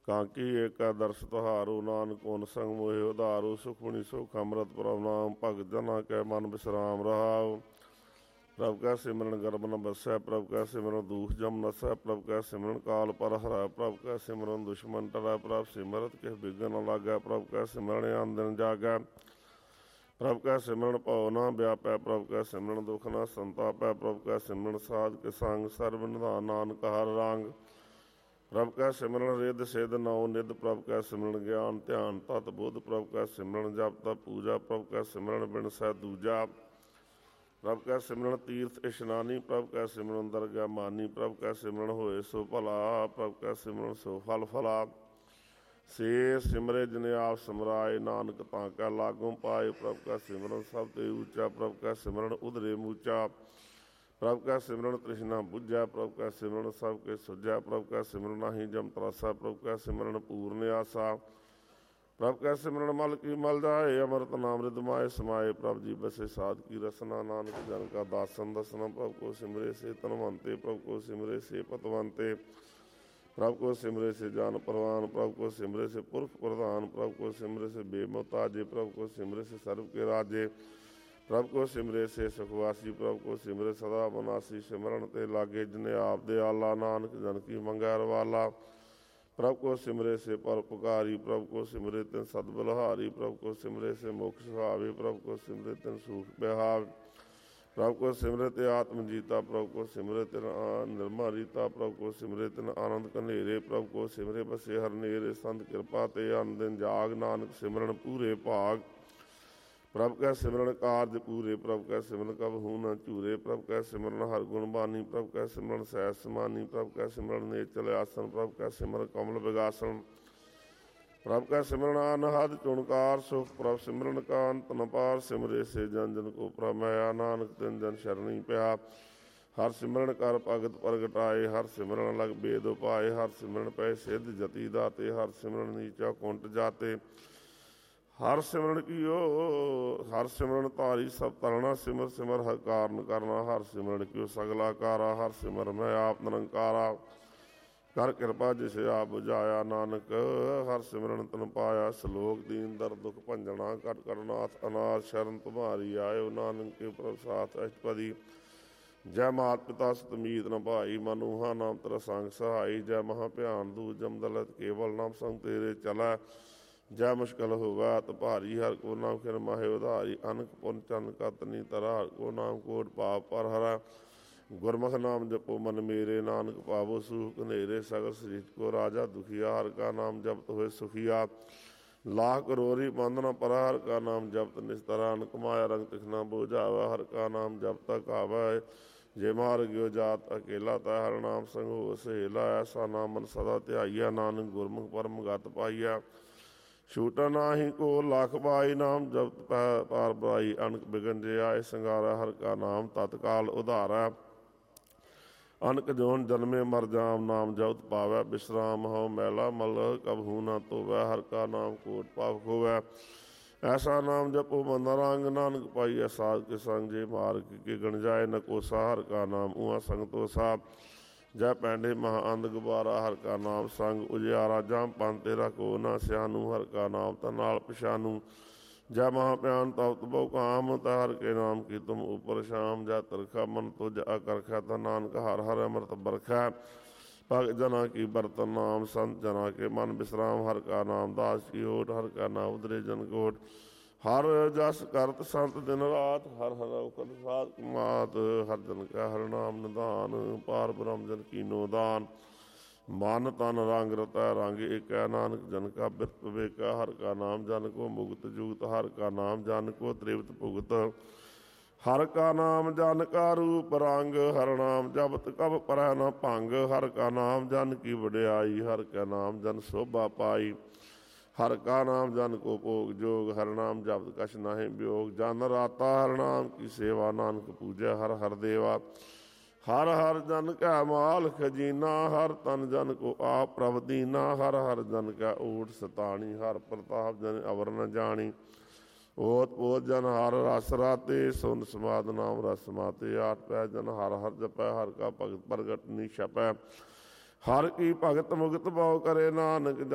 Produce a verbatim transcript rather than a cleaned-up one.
ਕਾਂਕੀ ਏਕਾ ਦਰਸ ਤੁਹਾਰੂ, ਨਾਨਕ ਓਨ ਸੰਗ ਮੋਹਿ ਉਧਾਰੂ। ਸੁਖਮਣੀ ਸੁਖ ਅੰਮ੍ਰਿਤ ਪ੍ਰਭ ਨਾਮ, ਭਗਤ ਜਨਾ ਕੈ ਮਨ ਬਿਸਰਾਮ ਰਹਾਉ। ਪ੍ਰਭ ਕੈ ਸਿਮਰਨ ਗਰਭ ਨ ਬਸੈ, ਪ੍ਰਭ ਕੈ ਸਿਮਰਨ ਦੂਖ ਜਮ ਨਸੈ। ਪ੍ਰਭ ਕੈ ਸਿਮਰਨ ਕਾਲ ਪਰ ਹਰੈ, ਪ੍ਰਭ ਕੈ ਸਿਮਰਨ ਦੁਸ਼ਮਨ ਟਰੈ। ਪ੍ਰਭ ਸਿਮਰਤ ਕਿਸ ਬਿਘਨ ਨ ਲਾਗੈ, ਪ੍ਰਭ ਕੈ ਸਿਮਰਨ ਆਨ ਦਿਨ ਜਾਗੈ। ਪ੍ਰਭ ਕੈ ਸਿਮਰਨ ਭਉ ਨ ਵਿਆਪੈ, ਪ੍ਰਭ ਕੈ ਸਿਮਰਨ ਦੁਖ ਨ ਸੰਤਾਪੈ। ਪ੍ਰਭ ਕੈ ਸਿਮਰਨ ਸਾਧ ਕੇ ਸੰਗ, ਸਰਬ ਨਿਧਾਨ ਨਾਨਕ ਹਰਿ ਰੰਗ। ਪ੍ਰਭ ਕੈ ਸਿਮਰਨ ਰਿੱਧ ਸਿੱਧ ਨੌ ਨਿਧ, ਪ੍ਰਭ ਕੈ ਸਿਮਰਨ ਗਿਆਨ ਧਿਆਨ ਤਤ ਬੁੱਧ। ਪ੍ਰਭ ਕੈ ਸਿਮਰਨ ਜਪ ਤਪ ਪੂਜਾ, ਪ੍ਰਭ ਕੈ ਸਿਮਰਨ ਬਿਨ ਸਹਿ ਦੂਜਾ। ਪ੍ਰਭ ਕੈ ਸਿਮਰਨ ਤੀਰਥ ਇਸ਼ਨਾਨੀ, ਪ੍ਰਭ ਕੈ ਸਿਮਰਨ ਦਰਗਾਹ ਮਾਨੀ। ਪ੍ਰਭ ਕੈ ਸਿਮਰਨ ਹੋਏ ਸੋ ਭਲਾ, ਪ੍ਰਭ ਕੈ ਸਿਮਰਨ ਸੋ ਫਲ ਫਲਾ। ਸੇ ਸਿਮਰੇ ਜਿਨ ਆਪ ਸਿਮਰਾਏ, ਨਾਨਕ ਤਾਂ ਕੈ ਲਾਗੋਂ ਪਾਏ। ਪ੍ਰਭ ਕੈ ਸਿਮਰਨ ਸਭ ਤੇ ਉੱਚਾ, ਪ੍ਰਭ ਕੈ ਸਿਮਰਨ ਉਧਰੇ ਮੂਚਾ। ਪ੍ਰਭ ਕੈ ਸਿਮਰਨ ਤ੍ਰਿਸ਼ਨਾ ਬੁੱਝੈ, ਪ੍ਰਭ ਕੈ ਸਿਮਰਨ ਸਭ ਕੇ ਸੁਝੈ। ਪ੍ਰਭ ਕੈ ਸਿਮਰਨ ਨਾਹੀ ਜਮ ਤਰਾਸਾ, ਪ੍ਰਭ ਕੈ ਸਿਮਰਨ ਪੂਰਨ ਆਸਾ। ਪ੍ਰਭ ਕੈ ਸਿਮਰਨ ਮਲ ਕੀ ਮਲ ਜਾਏ, ਅੰਮ੍ਰਿਤ ਨਾਮ ਰਿਦ ਮਾਏ ਸਮਾਏ। ਪ੍ਰਭ ਜੀ ਬਸੇ ਸਾਧ ਕੀ ਰਸਨਾ, ਨਾਨਕ ਜਨ ਕਾ ਦਾਸਨ ਦਸਨਾ। ਪ੍ਰਭ ਕੋ ਸਿਮਰੇ ਸੇ ਧਨਵੰਤੇ, ਪ੍ਰਭ ਕੋ ਸਿਮਰੇ ਸੇ ਪਤਵੰਤੇ। ਪ੍ਰਭ ਕੋ ਸਿਮਰੇ ਸੇ ਜਾਨ ਪ੍ਰਵਾਨ, ਪ੍ਰਭ ਕੋ ਸਿਮਰੇ ਸੇ ਪੁਰਖ ਪ੍ਰਧਾਨ। ਪ੍ਰਭ ਕੋ ਸਿਮਰੇ ਸੇ ਬੇਮੁਹਤਾਜੇ, ਪ੍ਰਭ ਕੋ ਸਿਮਰੇ ਸੇ ਸਰਬ ਕੇ ਰਾਜੇ। ਪ੍ਰਭ ਕੋ ਸਿਮਰੇ ਸੇ ਸੁਖਵਾਸੀ, ਪ੍ਰਭ ਕੋ ਸਿਮਰੇ ਸਦਾ ਬਨਾਸੀ। ਸਿਮਰਨ ਤੇ ਲਾਗੇ ਜਿਨ ਆਪ ਦੇ ਆਲਾ, ਨਾਨਕ ਜਨ ਕੀ ਮੰਗੈ ਰਵਾਲਾ। ਪ੍ਰਭ ਕੋ ਸਿਮਰੇ ਸੇ ਪਰਉਪਕਾਰੀ, ਪ੍ਰਭ ਕੋ ਸਿਮਰੇ ਤਿਨ ਸਦ ਬਲਿਹਾਰੀ। ਪ੍ਰਭ ਕੋ ਸਿਮਰੇ ਸੇ ਮੁਖ ਸੁਹਾਵੇ, ਪ੍ਰਭ ਕੋ ਸਿਮਰੇ ਤਿਨ ਸੂਖ ਬਿਹਾਵ। ਪ੍ਰਭ ਕੋ ਸਿਮਰੇ ਤੇ ਆਤਮ ਜੀਤਾ, ਪ੍ਰਭ ਕੋ ਸਿਮਰੇ ਤਿਨ ਨਿਰਮਾ ਰੀਤਾ। ਪ੍ਰਭ ਕੋ ਸਿਮਰੇ ਤਿਨ ਆਨੰਦ ਕਨੇਰੇ, ਪ੍ਰਭ ਕੋ ਸਿਮਰੇ ਬਸੇ ਹਰ ਨੇਰੇ। ਸੰਤ ਕਿਰਪਾ ਤੇ ਅਨ ਦਿਨ ਜਾਗ, ਨਾਨਕ ਸਿਮਰਨ ਪੂਰੇ ਭਾਗ। ਪ੍ਰਭ ਕੈ ਸਿਮਰਨ ਕਾਰਜ ਪੂਰੇ, ਪ੍ਰਭ ਕੈ ਸਿਮਰਨ ਕਬਹੂ ਨ ਝੂਰੇ। ਪ੍ਰਭ ਕੈ ਸਿਮਰਨ ਹਰ ਗੁਣ ਬਾਨੀ, ਪ੍ਰਭ ਕੈ ਸਿਮਰਨ ਸਹਿਜ ਸਮਾਨੀ। ਪ੍ਰਭ ਕੈ ਸਿਮਰਨ ਨੇਚਲ ਆਸਨ, ਪ੍ਰਭ ਕੈ ਸਿਮਰਨ ਕਮਲ ਵਿਗਾਸਨ। ਪ੍ਰਭ ਕੈ ਸਿਮਰਨ ਅਨਹਦ ਚੁਣਕਾਰ ਸੁਖ, ਪ੍ਰਭ ਸਿਮਰਨ ਕਾ ਅੰਤ ਨ ਪਾਰ। ਸਿਮਰੇ ਸੇ ਜਨ ਜਨ ਕੋ ਪ੍ਰਭ ਮੈਇਆ, ਨਾਨਕ ਤਿਨ ਜਨ ਸ਼ਰਣੀ ਪਿਆ। ਹਰ ਸਿਮਰਨ ਕਰ ਭਗਤ ਪ੍ਰਗਟਾਏ, ਹਰ ਸਿਮਰਨ ਲਗ ਬੇਦ ਉਪਾਏ। ਹਰ ਸਿਮਰਨ ਪੈ ਸਿੱਧ ਜਤੀ ਦਾਤੇ, ਹਰ ਸਿਮਰਨ ਨੀਚਾ ਕੁੰਟ ਜਾਤੇ। ਹਰ ਸਿਮਰਨ ਕੀਓ ਹਰ ਸਿਮਰਨ ਧਾਰੀ ਸਭ ਤਰਨਾ, ਸਿਮਰ ਸਿਮਰ ਹਰ ਕਾਰਨ ਕਰਨਾ। ਹਰ ਸਿਮਰਨ ਕੀਓ ਸਗਲਾ ਕਾਰਾ, ਹਰ ਸਿਮਰ ਮੈਂ ਆਪ ਨਿਰੰਕਾਰਾ। ਕਰ ਕਿਰਪਾ ਜਿਸ ਆਪ ਬੁਝਾਇਆ, ਨਾਨਕ ਹਰ ਸਿਮਰਨ ਤਨ ਪਾਇਆ। ਸਲੋਕ ਦੀਨ ਦਰ ਦੁਖ ਭੰਜਨਾ, ਘਟ ਘਟ ਨਾਥ ਅਨਾਥ ਸ਼ਰਨ ਤੁਮਾਰੀ ਆਇਓ। ਨਾਨਕ ਕੇ ਪ੍ਰਭ ਸਾਥ ਅਸ਼ਟਪਦੀ, ਜੈ ਮਾਤ ਪਿਤਾ ਸਤਮੀਤ ਨ ਭਾਈ। ਮਨੂਹਾ ਨਾਮ ਤੇਰਾ ਸੰਗ ਸਹਾਈ, ਜੈ ਮਹਾ ਭਿਆਨ ਦੂਤ ਜਮ ਦਲਤ ਕੇਵਲ ਨਾਮ ਸੰਗ ਤੇਰੇ ਚਲੈ। ਜੈ ਮੁਸ਼ਕਲ ਹੋਵੈ ਤ ਭਾਰੀ, ਹਰ ਕੋ ਨਾਮ ਖਿਰ ਮਾਹੇ ਉਧਾਰੀ। ਅਨਕ ਪੁਨ ਚੰਨ ਕਤ ਨੀ ਤਰਾ, ਹਰ ਕੋ ਨਾਮ ਕੋਟ ਪਾਪ ਪਰ ਹਰੈ। ਗੁਰਮੁਖ ਨਾਮ ਜਪੋ ਮਨ ਮੇਰੇ, ਨਾਨਕ ਪਾਵੋ ਸੂਖ ਹਨੇਰੇ। ਸਗਲ ਸ੍ਰਿਸ਼ਟ ਕੋ ਰਾਜਾ ਦੁਖੀਆ, ਹਰ ਕਾ ਨਾਮ ਜਪਤ ਹੋਏ ਸੁਖੀਆ। ਲਾਖ ਕਰੋਰੀ ਬੰਧਨ ਪਰਾ, ਹਰ ਕਾ ਨਾਮ ਜਪਤ ਨਿਸਤਰਾ। ਅਨਕ ਮਾਇਆ ਰੰਗ ਤਿਖਨਾ ਬੁਝਾਵੈ, ਹਰ ਕਾ ਨਾਮ ਜਪਤ ਕਾਵੈ। ਜੇ ਮਾਰ ਗਿਓ ਜਾਤ ਅਕੇਲਾ, ਤੈ ਹਰ ਨਾਮ ਸੰਗ ਹੋ ਸਹੇਲਾ। ਐਸਾ ਨਾਮ ਮਨ ਸਦਾ ਧਿਆਈਆ, ਨਾਨਕ ਗੁਰਮੁਖ ਪਰਮ ਗਤ ਪਾਈਆ। ਛੂਟਾ ਨਾਹੀ ਕੋ ਲੱਖ ਬਾਈ, ਨਾਮ ਜਪਤ ਪੈ ਪਾਰ ਬਰਾਈ। ਅਨਕ ਬਿਗਨ ਜੇ ਆਏ ਸੰਗਾਰਾ, ਹਰ ਕਾ ਨਾਮ ਤਤਕਾਲ ਉਧਾਰੈ। ਅਨਕ ਜੋਨ ਜਨਮੇ ਮਰ ਜਾਮ, ਨਾਮ ਜਪਤ ਪਾਵੈ। ਬਿਸਰਾਮ ਹਉ ਮੈਲਾ ਮਲ, ਕਬਹੂ ਨਾ ਧੋਵੈ। ਹਰ ਕਾ ਨਾਮ ਕੋਟ ਪਾਪ ਖੋਵੈ। ਐਸਾ ਨਾਮ ਜਪੋ ਬੰਦਾ ਰੰਗ, ਨਾਨਕ ਪਾਈਐ ਸਾਧ ਕੇ ਸੰਗ। ਜੇ ਮਾਰਗ ਕੇ ਗਣ ਜਾਏ ਨ ਕੋਸਾ, ਹਰ ਕਾ ਨਾਮ ਊਆ ਸੰਗ ਤੋਸਾ। ਜੈ ਪੈਂਡੇ ਮਹਾ ਅੰਧ ਗੁਬਾਰਾ, ਹਰ ਕਾ ਨਾਮ ਸੰਗ ਉਜਿਆਰਾ। ਜਮ ਪੰਥ ਤੇਰਾ ਕੋ ਨਾ ਸਿਆਨੂ, ਹਰ ਕਾ ਨਾਮ ਤਾ ਨਾਲ ਪਛਾਨੂ। ਜੈ ਮਹਾ ਭਿਆਨ ਤਪਤ ਬਹੁ ਕਾਮ, ਤਾ ਹਰ ਕੇ ਨਾਮ ਕੀ ਤੁਮ ਉਪਰ ਸ਼ਾਮ। ਜੈ ਤਰਖਾ ਮਨ ਤੁਜ ਅਕਰਖੈ, ਤਾ ਨਾਨਕ ਹਰ ਹਰ ਅੰਮ੍ਰਿਤ ਬਰਖੈ। ਭਗਤ ਜਨਾ ਕੀ ਬਰਤਨ ਨਾਮ, ਸੰਤ ਜਨਾ ਕੇ ਮਨ ਬਿਸਰਾਮ। ਹਰ ਕਾ ਨਾਮ ਦਾਸ ਕੀ ਓਟ, ਹਰ ਕਾ ਨਾਮ ਉਧਰੇ ਜਨ ਕੋਟ। ਹਰ ਜਸ ਕਰਤ ਸੰਤ ਦਿਨ ਰਾਤ, ਹਰ ਹਰ ਔਖਦ ਸਾਧ ਕਮਾਤ। ਹਰ ਜਨ ਕੈ ਹਰ ਨਾਮ ਨਿਧਾਨ, ਪਾਰ ਬ੍ਰਹਮ ਜਨ ਕੀਨੋ ਦਾਨ। ਮਨ ਤਨ ਰੰਗ ਰਤੈ ਰੰਗ ਏਕੈ, ਨਾਨਕ ਜਨ ਕਾ ਬਿਰਤ ਵਿਵੇਕੈ। ਹਰ ਕਾ ਨਾਮ ਜਨ ਕੋ ਮੁਕਤ ਜੁਗਤ, ਹਰ ਕਾ ਨਾਮ ਜਨ ਕੋ ਤ੍ਰਿਪਤ ਭੁਗਤ। ਹਰ ਕਾ ਨਾਮ ਜਨ ਕਾ ਰੂਪ ਰੰਗ, ਹਰ ਨਾਮ ਜਪਤ ਕਬ ਪਰੈ ਨ ਭੰਗ। ਹਰ ਕਾ ਨਾਮ ਜਨ ਕੀ ਵਡਿਆਈ, ਹਰ ਕਾ ਨਾਮ ਜਨ ਸੋਭਾ ਪਾਈ। ਹਰ ਕਾ ਨਾਮ ਜਨ ਕੋ ਭੋਗ ਜੋਗ, ਹਰ ਨਾਮ ਜਪਤ ਕਛ ਨਾਹਿ ਵਿਯੋਗ। ਜਨ ਰਾਤਾ ਹਰ ਨਾਮ ਕੀ ਸੇਵਾ, ਨਾਨਕ ਪੂਜੈ ਹਰ ਹਰ ਦੇਵਾ। ਹਰ ਹਰ ਜਨ ਕੈ ਮਾਲ ਖਜੀਨਾ, ਹਰ ਤਨ ਜਨ ਕੋ ਆਪ ਪ੍ਰਭ ਦੀਨਾ। ਹਰ ਹਰ ਜਨ ਕੈ ਊਠ ਸਤਾਣੀ, ਹਰ ਪ੍ਰਤਾਪ ਜਨ ਅਵਰ ਨ ਜਾਣੀ। ਓਤ ਪੋਤ ਜਨ ਹਰ ਰਸ ਰਾਤੇ, ਸੁਨ ਸਮਾਦ ਨਾਮ ਰਸ ਮਾਤੇ। ਆਠ ਪੈ ਜਨ ਹਰ ਹਰ ਜਪੈ, ਹਰ ਕਾ ਭਗਤ ਪ੍ਰਗਟ ਨੀ ਛਪੈ। ਹਰ ਕੀ ਭਗਤ ਮੁਕਤ ਭਉ ਕਰੇ, ਨਾਨਕ